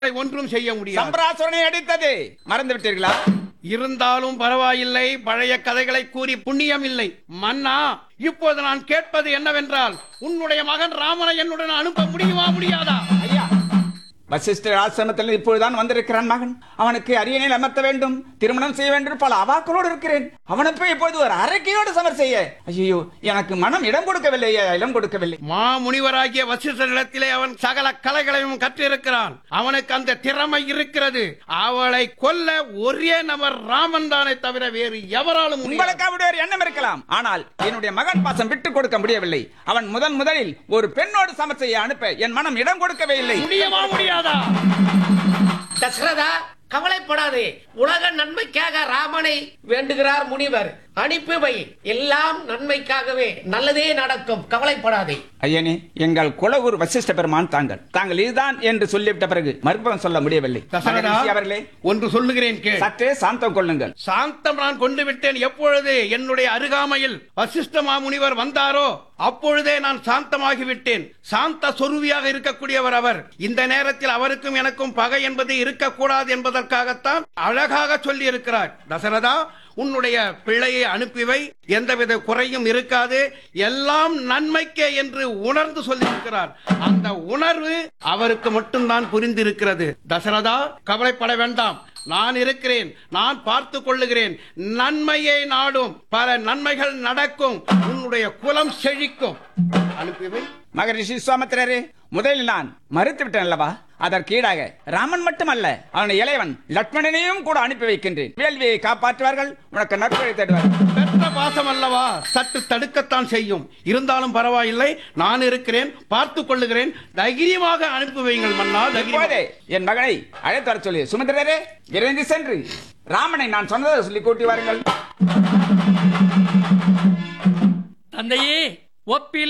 ஒன்றும் செய்ய முடியாது. சம்பிராசுரனை அடித்தது மறந்து விட்டீர்களா? இருந்தாலும் பரவாயில்லை, பழைய கதைகளை கூறி புண்ணியம் இல்லை. மன்னா, இப்போது நான் கேட்பது என்னவென்றால், உன்னுடைய மகன் ராமனை என்னுடன் அனுப்ப முடியுமா முடியாதா? ஐயா, வசிஷ்டர் ஆசிரமத்தில் இப்பொழுதுதான் வந்திருக்கிறான் மகன். அவனுக்கு அரியணையில் அமர்த்த வேண்டும், திருமணம் செய்ய வேண்டும், பல அவாக்களோடு இருக்கிறேன். அவனுக்கு இப்பொழுது ஒரு அரக்கையோடு சமர் செய்ய ஐயோ, எனக்கு மனம் இடம் கொடுக்கவில்லை, இடம் கொடுக்கவில்லை. மாமுனிவராகிய வசிஷ்டரிடத்திலே அவன் சகல கலைகளையும் கற்றிருக்கிறான். அவனுக்கு அந்த திறமை இருக்கிறது. அவளை கொல்ல ஒரே நபர் ராமன் தானே தவிர வேறு எவராலும் முடியாது. உங்களுக்கு அவருடைய எண்ணம் இருக்கலாம், ஆனால் என்னுடைய மகன் பாசம் விட்டுக் கொடுக்க முடியவில்லை. அவன் முதலில் ஒரு பெண்ணோடு சமர் செய்ய அனுப்ப என் மனம் இடம் கொடுக்கவே இல்லை. முடியுமா முடியாதா? தசரதா, கவலைப்படாதே. உலக நன்மைக்காக ராமனை வேண்டுகிறார் முனிவர். அனுப்பி வை. எல்லாம் நன்மைக்காகவே, நல்லதே நடக்கும். கவலைப்படாதே. ஐயனே, எங்கள் குலகுரு வசிஷ்ட பெருமான் தாங்கள் இதுதான் என்று சொல்லிவிட்ட பிறகு மறுபவன் சொல்ல முடியவில்லை. தசரதா, அவர்களே, ஒன்று சொல்லுகிறேன் கேள். சற்றே சாந்தம் கொள்ளுங்கள். சாந்தம் நான் கொண்டு விட்டேன். எப்பொழுது என்னுடைய அருகாமையில் வசிஷ்ட மாமுனிவர் வந்தாரோ அப்பொழுதே நான் சாந்தமாகி விட்டேன். சாந்த சொருவியாக இருக்கக்கூடியவர் அவர். இந்த நேரத்தில் அவருக்கும் எனக்கும் பகை என்பது இருக்கக்கூடாது என்பதற்காகத்தான் அழகாக சொல்லி இருக்கிறார். தசரதா, உன்னுடைய பிள்ளையை அனுப்பி வை, எந்தவித குறையும் இருக்காது, எல்லாம் நன்மைக்கே என்று உணர்ந்து சொல்லியிருக்கிறார். அந்த உணர்வு அவருக்கு மட்டும்தான் புரிந்திருக்கிறது. தசரதா, கவலைப்பட வேண்டாம், நான் இருக்கிறேன், நான் பார்த்து கொள்ளுகிறேன். நன்மையை நாடும், பல நன்மைகள் நடக்கும், உன்னுடைய குலம் செழிக்கும். அனுப்பிவை. மகரிஷி விஸ்வாமித்திரரே, முதலில் நான் மறுத்து விட்டேன் அல்லவா? அதற்கு ஈடாக ராமன் மட்டுமல்ல, அவனுடைய இளையவன் லட்சுமணனையும் கூட அனுப்பி வைக்கின்றேன். வேள்வியை காப்பாற்றுவார்கள், உனக்கு நற்கொடை தேடுவார்கள். பெற்ற பாசம் அல்லவா, சற்று தடுக்கத்தான் செய்யும். இருந்தாலும் பரவாயில்லை, நான் இருக்கிறேன், பார்த்துக் கொள்ளுகிறேன். தைரியமாக அனுப்பி வையுங்கள் மன்னா. இப்போதே என் மகனை அழைத்து வர சொல்லி சுமந்திரரே, விரைந்து சென்று ராமனை நான் சொன்னதை சொல்லி கூட்டி வாருங்கள். தந்தையே, ஒப்பில்